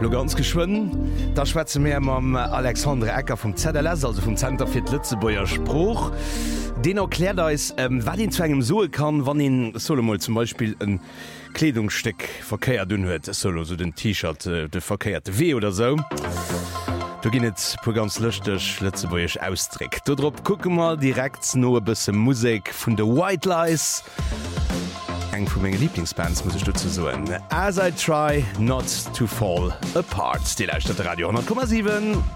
Lo ganz geschwonnen, da schwätze mir mam Alexander Ecker vom ZLS, also vom Center fir Lützebauer Spruch. Den erklärt is wat den zu engem Soe kann, wann den Solomol zum Beispiel ein Kleidungsstück verkehrt dünn huet, solo so den T-Shirt de verkehrte W oder so. Du gin net pu ganz luchtech Lützebauisch ausstrick. Dodrop gucke mal direkt no bisse Musik vun de White Lies. Eng vu menge Lieblingsbands muss ich dazu sagen. As I try not to fall apart. Die Leistadt Radio 10,7.